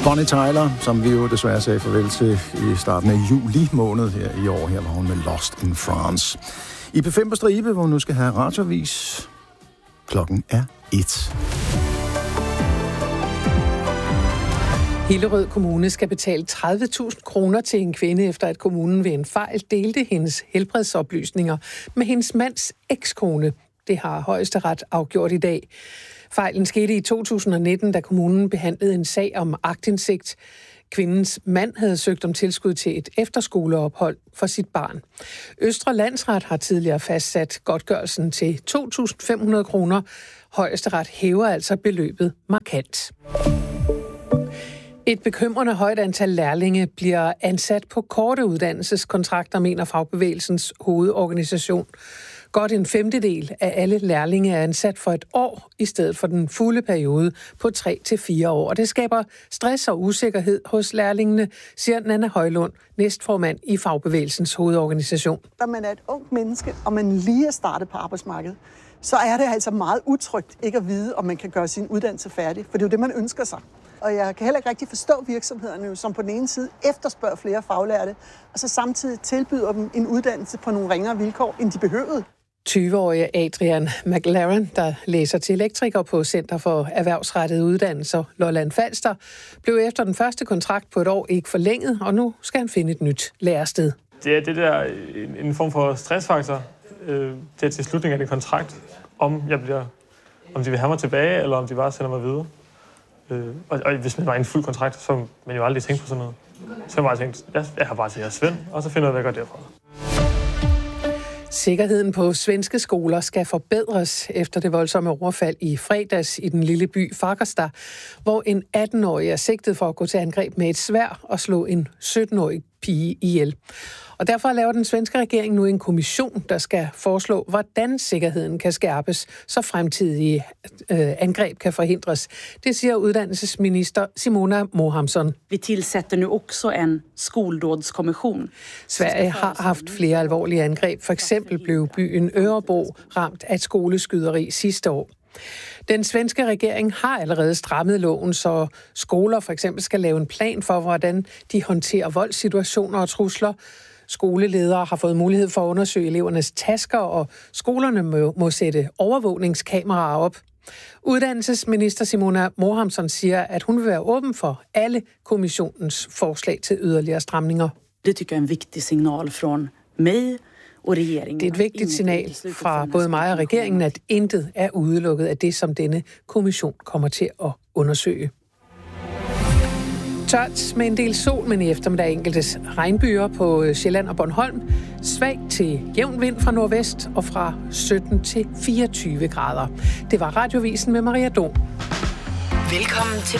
Bonnie Tyler, som vi jo desværre sagde farvel til i starten af juli måned her i år. Her var hun med Lost in France. I P5 på stribe, hvor hun nu skal have radioavis. Klokken er 1. Hillerød Kommune skal betale 30.000 kroner til en kvinde, efter at kommunen ved en fejl delte hendes helbredsoplysninger med hendes mands ekskone. Det har Højesteret afgjort i dag. Fejlen skete i 2019, da kommunen behandlede en sag om aktindsigt. Kvindens mand havde søgt om tilskud til et efterskoleophold for sit barn. Østre Landsret har tidligere fastsat godtgørelsen til 2.500 kroner. Højesteret hæver altså beløbet markant. Et bekymrende højt antal lærlinge bliver ansat på korte uddannelseskontrakter, mener Fagbevægelsens hovedorganisation. Godt en femtedel af alle lærlinge er ansat for et år, i stedet for den fulde periode på 3 til 4 år. Og det skaber stress og usikkerhed hos lærlingene, siger Nanna Højlund, næstformand i Fagbevægelsens hovedorganisation. Når man er et ungt menneske, og man lige er startet på arbejdsmarkedet, så er det altså meget utrygt ikke at vide, om man kan gøre sin uddannelse færdig. For det er jo det, man ønsker sig. Og jeg kan heller ikke rigtig forstå virksomhederne, som på den ene side efterspørger flere faglærte, og så samtidig tilbyder dem en uddannelse på nogle ringere vilkår, end de behøvede. 20-årige Adrian McLaren, der læser til elektriker på Center for Erhvervsrettede Uddannelser Lolland Falster, blev efter den første kontrakt på et år ikke forlænget, og nu skal han finde et nyt lærested. Det er det der en form for stressfaktor. Det er til slutningen af en kontrakt, om de vil have mig tilbage, eller om de bare sender mig videre. Og hvis man var i en fuld kontrakt, så man jo aldrig tænkt på sådan noget. Så har jeg bare tænkt, jeg har bare til Svend, og så finder jeg, hvad jeg gør derfra. Sikkerheden på svenske skoler skal forbedres efter det voldsomme overfald i fredags i den lille by Fagersta, hvor en 18-årig er sigtet for at gå til angreb med et sværd og slå en 17-årig pige ihjel. Og derfor laver den svenske regering nu en kommission, der skal foreslå, hvordan sikkerheden kan skærpes, så fremtidige angreb kan forhindres. Det siger uddannelsesminister Simona Mohamsson. Vi tillsätter nu också en skoldådskommission. Sverige har haft flere alvorlige angreb. For eksempel blev byen Örebro ramt af et skoleskyderi sidste år. Den svenske regering har allerede strammet loven, så skoler for eksempel skal lave en plan for, hvordan de håndterer voldssituationer og trusler. Skoleledere har fået mulighed for at undersøge elevernes tasker, og skolerne må sætte overvågningskameraer op. Uddannelsesminister Simona Mohamsson siger, at hun vil være åben for alle kommissionens forslag til yderligere stramninger. Det tycker jeg er en vigtig signal fra mig og regeringen. Det er et vigtigt signal fra både mig og regeringen, at intet er udelukket af det, som denne kommission kommer til at undersøge. Tørt med en del sol, men i eftermiddag enkeltes regnbyer på Sjælland og Bornholm. Svag til jævn vind fra nordvest og fra 17 til 24 grader. Det var Radiovisen med Maria Dom. Velkommen til